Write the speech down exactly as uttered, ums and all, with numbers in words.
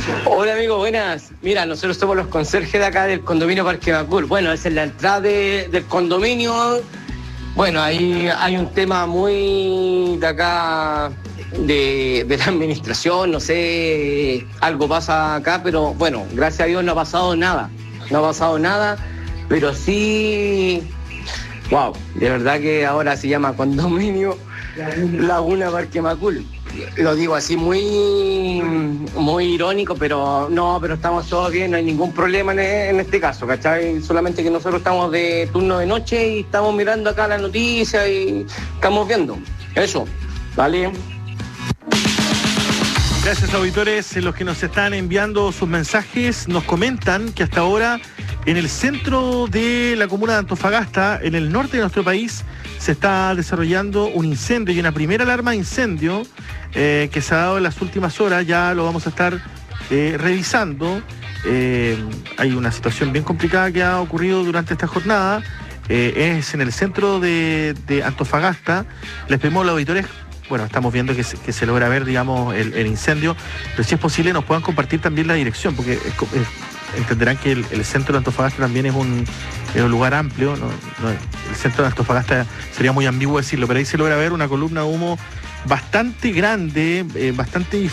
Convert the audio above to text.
Hola amigo, buenas. Mira, nosotros somos los conserjes de acá del condominio Parque Macul. Bueno, esa es la entrada de, del condominio. Bueno, ahí hay un tema muy de acá de, de la administración, no sé, algo pasa acá, pero bueno, gracias a Dios no ha pasado nada. No ha pasado nada, pero sí, wow, de verdad que ahora se llama condominio Laguna Parque Macul. Lo digo así muy, muy irónico, pero no, pero estamos todos bien, no hay ningún problema en, en este caso, ¿cachai? Solamente que nosotros estamos de turno de noche y estamos mirando acá las noticias y estamos viendo. Eso, ¿vale? Gracias, auditores, los que nos están enviando sus mensajes. Nos comentan que hasta ahora en el centro de la comuna de Antofagasta, en el norte de nuestro país, se está desarrollando un incendio y una primera alarma de incendio eh, que se ha dado en las últimas horas. Ya lo vamos a estar eh, revisando. Eh, hay una situación bien complicada que ha ocurrido durante esta jornada. Eh, es en el centro de, de Antofagasta. Les pedimos a los auditores, bueno, estamos viendo que se, que se logra ver, digamos, el, el incendio, pero si es posible nos puedan compartir también la dirección, porque es, es, entenderán que el, el centro de Antofagasta también es un, es un lugar amplio, ¿no? No, el centro de Antofagasta sería muy ambiguo decirlo, pero ahí se logra ver una columna de humo bastante grande, eh, bastante